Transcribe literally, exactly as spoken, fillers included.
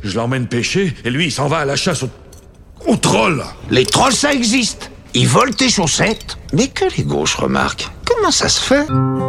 Je l'emmène pêcher, et lui, il s'en va à la chasse aux... aux trolls. Les trolls, ça existe. Ils volent tes chaussettes. Mais que les gauches remarquent. Comment ça se fait ?